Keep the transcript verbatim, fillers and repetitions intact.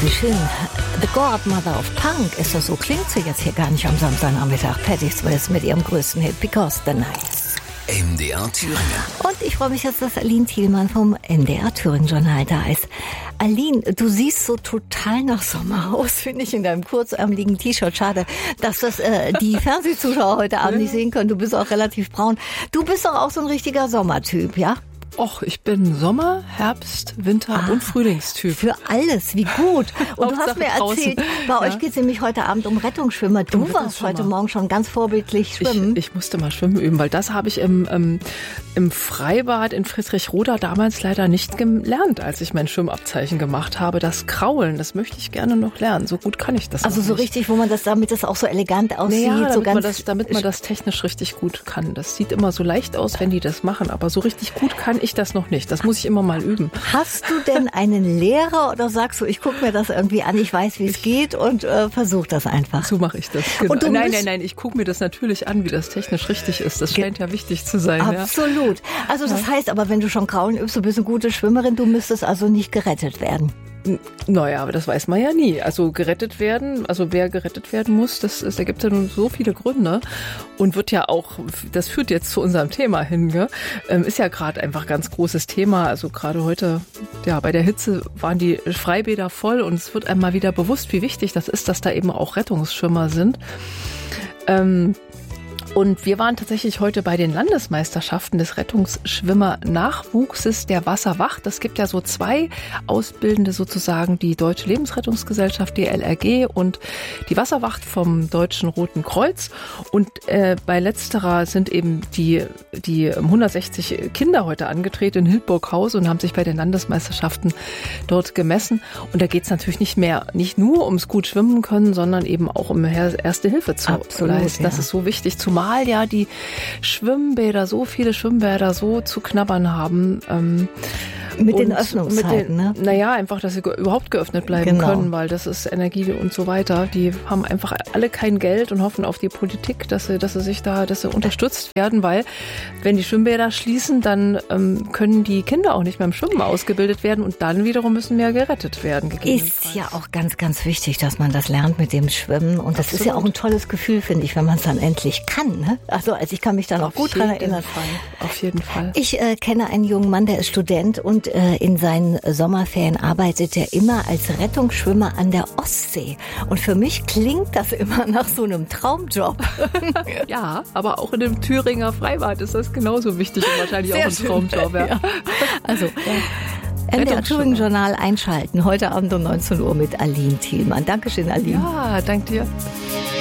wie schön. The Godmother of Punk, ist das so? Klingt sie jetzt hier gar nicht am Samstagnachmittag. Patti Smith mit ihrem größten Hit, Because the Night. M D R Thüringen. Und ich freue mich jetzt, dass Aline Thielmann vom M D R Thüringen Journal da ist. Aline, du siehst so total nach Sommer aus, finde ich, in deinem kurzärmeligen T-Shirt. Schade, dass das äh, die Fernsehzuschauer heute Abend nicht sehen können. Du bist auch relativ braun. Du bist doch auch so ein richtiger Sommertyp, ja? Och, ich bin Sommer-, Herbst-, Winter- ah, und Frühlingstyp. Für alles, wie gut. Und du hast mir erzählt, bei ja. euch geht es nämlich heute Abend um Rettungsschwimmer. Du um warst heute Morgen schon ganz vorbildlich schwimmen. Ich, ich musste mal schwimmen üben, weil das habe ich im, im, im Freibad in Friedrichroda damals leider nicht gelernt, als ich mein Schwimmabzeichen gemacht habe. Das Kraulen, das möchte ich gerne noch lernen. So gut kann ich das Also so nicht. richtig, wo man das, damit das auch so elegant aussieht. Naja, damit, so ganz man das, damit man das technisch richtig gut kann. Das sieht immer so leicht aus, wenn die das machen, aber so richtig gut kann ich das noch nicht. Das muss ich immer mal üben. Hast du denn einen Lehrer oder sagst du, ich gucke mir das irgendwie an, ich weiß, wie es geht und äh, versuche das einfach? So mache ich das. Genau. Und nein, nein, nein, ich gucke mir das natürlich an, wie das technisch richtig ist. Das scheint ja wichtig zu sein. Absolut. Ja. Also das heißt aber, wenn du schon Kraulen übst, du bist eine gute Schwimmerin, du müsstest also nicht gerettet werden. Naja, aber das weiß man ja nie. Also gerettet werden, also wer gerettet werden muss, das, das da gibt es ja nun so viele Gründe und wird ja auch, das führt jetzt zu unserem Thema hin, gell? Ähm, ist ja gerade einfach ganz großes Thema. Also gerade heute, ja, bei der Hitze waren die Freibäder voll und es wird einem mal wieder bewusst, wie wichtig das ist, dass da eben auch Rettungsschwimmer sind. Ähm, Und wir waren tatsächlich heute bei den Landesmeisterschaften des Rettungsschwimmer-Nachwuchses der Wasserwacht. Es gibt ja so zwei Ausbildende sozusagen, die Deutsche Lebensrettungsgesellschaft, D L R G, und die Wasserwacht vom Deutschen Roten Kreuz. Und äh, bei letzterer sind eben die, die hundertsechzig Kinder heute angetreten in Hildburghausen und haben sich bei den Landesmeisterschaften dort gemessen. Und da geht es natürlich nicht mehr, nicht nur ums gut schwimmen können, sondern eben auch um Erste Hilfe zu leisten. Das ist so wichtig, zumal ja die Schwimmbäder, so viele Schwimmbäder so zu knabbern haben. Ähm, mit den Öffnungszeiten, mit den, ne? Naja, einfach, dass sie ge- überhaupt geöffnet bleiben genau. können, weil das ist Energie und so weiter. Die haben einfach alle kein Geld und hoffen auf die Politik, dass sie, dass sie sich da, dass sie unterstützt werden, weil wenn die Schwimmbäder schließen, dann ähm, können die Kinder auch nicht mehr im Schwimmen ausgebildet werden und dann wiederum müssen mehr gerettet werden. Ist ja auch ganz, ganz wichtig, dass man das lernt mit dem Schwimmen und das Absolut. Ist ja auch ein tolles Gefühl, finde ich, wenn man es dann endlich kann. Ne? Also, also ich kann mich da noch auf gut dran erinnern. Fall. Auf jeden Fall. Ich äh, kenne einen jungen Mann, der ist Student und äh, in seinen Sommerferien arbeitet er immer als Rettungsschwimmer an der Ostsee. Und für mich klingt das immer nach so einem Traumjob. Ja, aber auch in dem Thüringer Freibad ist das genauso wichtig und wahrscheinlich Sehr auch ein schön. Traumjob. Ja. Ja. Also, ja. M D R Thüringen Journal einschalten, heute Abend um neunzehn Uhr mit Aline Thielmann. Dankeschön, Aline. Ja, danke dir.